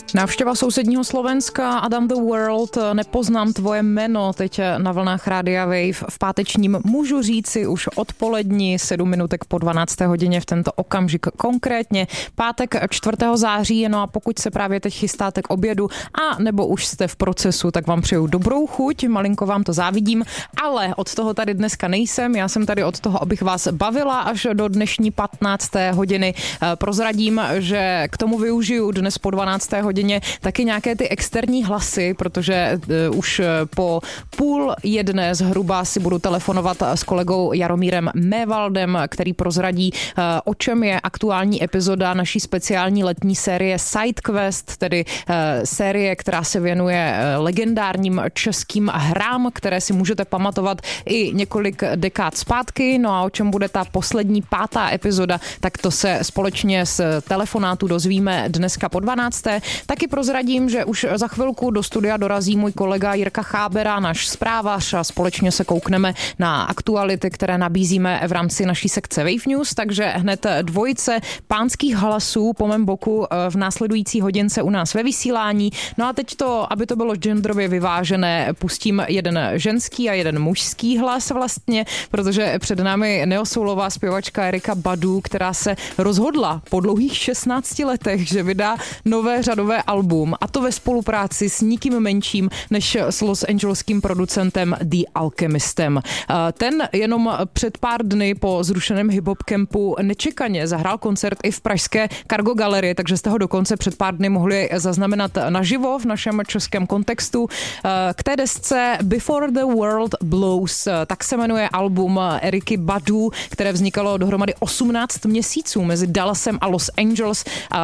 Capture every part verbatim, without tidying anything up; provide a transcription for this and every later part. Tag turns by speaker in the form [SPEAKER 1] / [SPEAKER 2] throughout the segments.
[SPEAKER 1] Návštěva sousedního Slovenska, Adam the World, nepoznám tvoje jméno, teď na vlnách Rádia Wave v pátečním můžu říci už odpolední, sedm minutek po dvanácté hodině v tento okamžik konkrétně, pátek čtvrtého září, no a pokud se právě teď chystáte k obědu a nebo už jste v procesu, tak vám přeju dobrou chuť, malinko vám to závidím, ale od toho tady dneska nejsem, já jsem tady od toho, abych vás bavila až do dnešní patnácté hodiny. Prozradím, že k tomu využiju dnes po dvanácté hodině taky nějaké ty externí hlasy, protože uh, už po půl jedné zhruba si budu telefonovat s kolegou Jaromírem Mévaldem, který prozradí, uh, o čem je aktuální epizoda naší speciální letní série SideQuest, tedy uh, série, která se věnuje uh, legendárním českým hrám, které si můžete pamatovat i několik dekád zpátky. No a o čem bude ta poslední pátá epizoda, tak to se společně s telefonátu dozvíme dneska po dvanácté. Taky prozradím, že už za chvilku do studia dorazí můj kolega Jirka Chábera, náš zprávař, a společně se koukneme na aktuality, které nabízíme v rámci naší sekce Wave News, takže hned dvojice pánských hlasů po mém boku v následující hodince u nás ve vysílání. No a teď to, aby to bylo genderově vyvážené, pustím jeden ženský a jeden mužský hlas vlastně, protože před námi neosoulová zpěvačka Erika Badu, která se rozhodla po dlouhých šestnácti letech, že vydá nové řadové album, a to ve spolupráci s nikým menším než s Los Angeleským producentem The Alchemistem. Ten jenom před pár dny po zrušeném hip-hop campu nečekaně zahrál koncert i v pražské Cargo galerii, takže jste ho dokonce před pár dny mohli zaznamenat naživo v našem českém kontextu. K té desce Before the World Blows, tak se jmenuje album Eriky Badu, které vznikalo dohromady osmnáct měsíců mezi Dallasem a Los Angeles.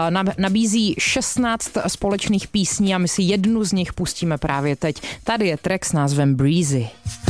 [SPEAKER 1] Nabízí šestnáct společných písní a my si jednu z nich pustíme právě teď. Tady je track s názvem Breezy.